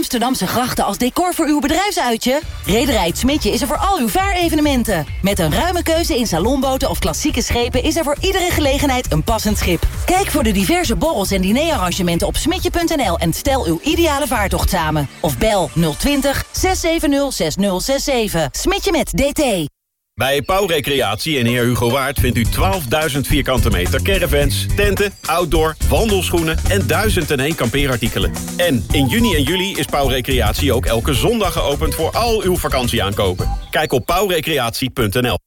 Amsterdamse grachten als decor voor uw bedrijfsuitje? Rederij ' t Smitje is er voor al uw vaarevenementen. Met een ruime keuze in salonboten of klassieke schepen is er voor iedere gelegenheid een passend schip. Kijk voor de diverse borrels en dinerarrangementen op smidje.nl en stel uw ideale vaartocht samen. Of bel 020 670 6067. Smitje met DT. Bij Pauw Recreatie en Heer Hugo Waard vindt u 12.000 vierkante meter caravans, tenten, outdoor, wandelschoenen en 1001 kampeerartikelen. En in juni en juli is Pauw Recreatie ook elke zondag geopend voor al uw vakantieaankopen. Kijk op pauwrecreatie.nl.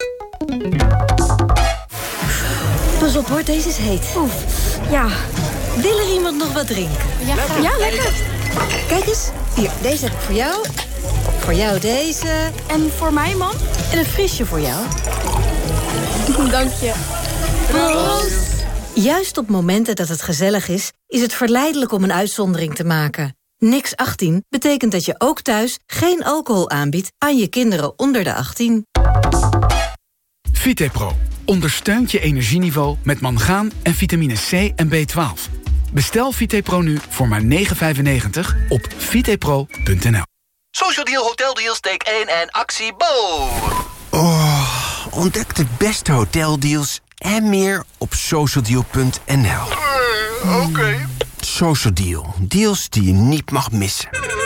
Pas op hoor, deze is heet. Oef, ja. Wil er iemand nog wat drinken? Ja, lekker. Kijk eens, hier, deze heb ik voor jou. Voor jou deze. En voor mij, man? En een frisje voor jou. Dank je. Proost. Juist op momenten dat het gezellig is het verleidelijk om een uitzondering te maken. Niks 18 betekent dat je ook thuis geen alcohol aanbiedt aan je kinderen onder de 18. Vitepro ondersteunt je energieniveau met mangaan en vitamine C en B12. Bestel Vitepro nu voor maar €9,95 op vitepro.nl. Social Deal, Hotel Deals, take 1 en actie Bo! Ontdek de beste hoteldeals en meer op socialdeal.nl. Oké. Social Deal, deals die je niet mag missen.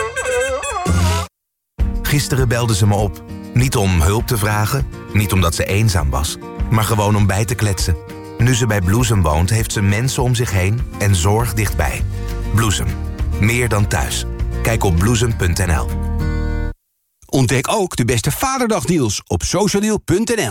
Gisteren belde ze me op. Niet om hulp te vragen, niet omdat ze eenzaam was, maar gewoon om bij te kletsen. Nu ze bij Bloesem woont, heeft ze mensen om zich heen en zorg dichtbij. Bloesem, meer dan thuis. Kijk op bloesem.nl. Ontdek ook de beste Vaderdagdeals op socialdeal.nl.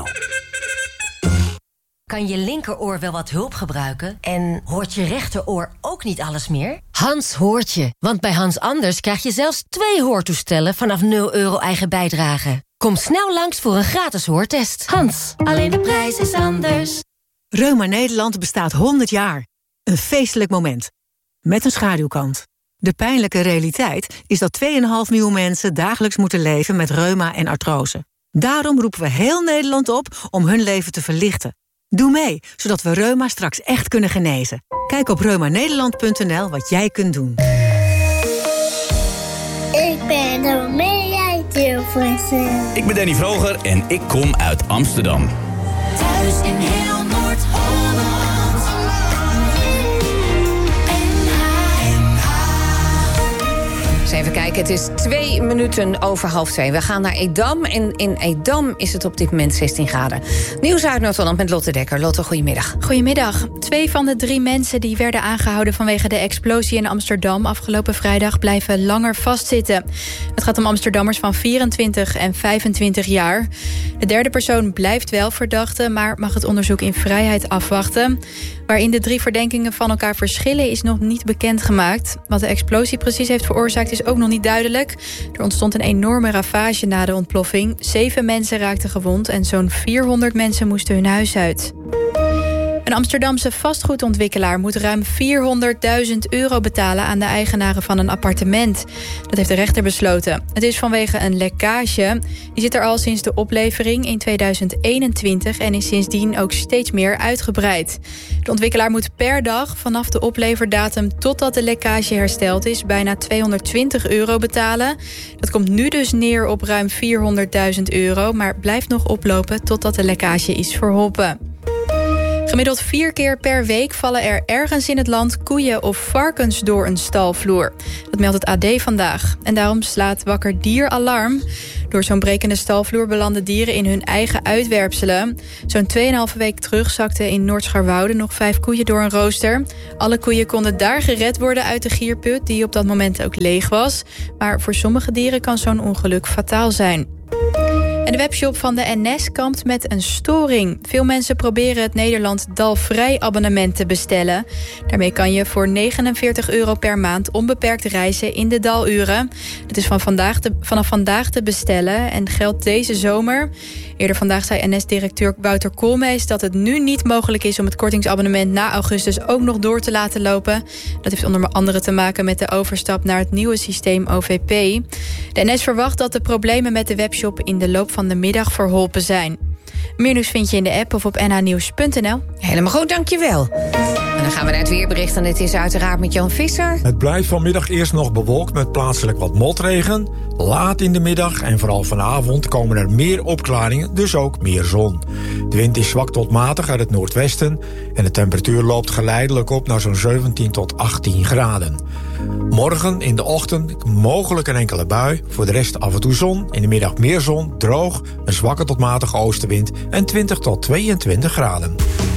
Kan je linkeroor wel wat hulp gebruiken? En hoort je rechteroor ook niet alles meer? Hans hoort je, want bij Hans Anders krijg je zelfs 2 hoortoestellen vanaf €0 eigen bijdrage. Kom snel langs voor een gratis hoortest. Hans, alleen de prijs is anders. Reuma Nederland bestaat 100 jaar. Een feestelijk moment. Met een schaduwkant. De pijnlijke realiteit is dat 2,5 miljoen mensen dagelijks moeten leven met reuma en artrose. Daarom roepen we heel Nederland op om hun leven te verlichten. Doe mee, zodat we reuma straks echt kunnen genezen. Kijk op reumanederland.nl wat jij kunt doen. Ik ben Romee uit Hilversum. Ik ben Danny Vroger en ik kom uit Amsterdam. Thuis in heel Noord-Holland. Even kijken, het is 2 minuten over 1:30. We gaan naar Edam en in Edam is het op dit moment 16 graden. Nieuws uit Noord-Holland met Lotte Dekker. Lotte, goedemiddag. Goedemiddag. 2 van de 3 mensen die werden aangehouden vanwege de explosie in Amsterdam afgelopen vrijdag blijven langer vastzitten. Het gaat om Amsterdammers van 24 en 25 jaar. De derde persoon blijft wel verdachte, maar mag het onderzoek in vrijheid afwachten. Waarin de 3 verdenkingen van elkaar verschillen is nog niet bekendgemaakt. Wat de explosie precies heeft veroorzaakt is ook nog niet duidelijk. Er ontstond een enorme ravage na de ontploffing. 7 mensen raakten gewond en zo'n 400 mensen moesten hun huis uit. Een Amsterdamse vastgoedontwikkelaar moet ruim €400.000 betalen aan de eigenaren van een appartement. Dat heeft de rechter besloten. Het is vanwege een lekkage. Die zit er al sinds de oplevering in 2021 en is sindsdien ook steeds meer uitgebreid. De ontwikkelaar moet per dag vanaf de opleverdatum totdat de lekkage hersteld is bijna €220 betalen. Dat komt nu dus neer op ruim €400.000, maar blijft nog oplopen totdat de lekkage is verholpen. Gemiddeld 4 keer per week vallen er ergens in het land koeien of varkens door een stalvloer. Dat meldt het AD vandaag. En daarom slaat Wakker Dier alarm. Door zo'n brekende stalvloer belanden dieren in hun eigen uitwerpselen. Zo'n 2,5 week terug zakten in Noord-Scharwoude nog 5 koeien door een rooster. Alle koeien konden daar gered worden uit de gierput, die op dat moment ook leeg was. Maar voor sommige dieren kan zo'n ongeluk fataal zijn. En de webshop van de NS kampt met een storing. Veel mensen proberen het Nederland dalvrij abonnement te bestellen. Daarmee kan je voor €49 per maand onbeperkt reizen in de daluren. Dat is vanaf vandaag te bestellen en geldt deze zomer. Eerder vandaag zei NS-directeur Wouter Koolmees dat het nu niet mogelijk is om het kortingsabonnement na augustus ook nog door te laten lopen. Dat heeft onder andere te maken met de overstap naar het nieuwe systeem OVP. De NS verwacht dat de problemen met de webshop in de loop van de middag verholpen zijn. Meer nieuws vind je in de app of op nhnieuws.nl. Helemaal goed, dankjewel. Dan gaan we naar het weerbericht en dit is uiteraard met Jan Visser. Het blijft vanmiddag eerst nog bewolkt met plaatselijk wat motregen. Laat in de middag en vooral vanavond komen er meer opklaringen, dus ook meer zon. De wind is zwak tot matig uit het noordwesten en de temperatuur loopt geleidelijk op naar zo'n 17 tot 18 graden. Morgen in de ochtend mogelijk een enkele bui, voor de rest af en toe zon. In de middag meer zon, droog, een zwakke tot matige oostenwind en 20 tot 22 graden.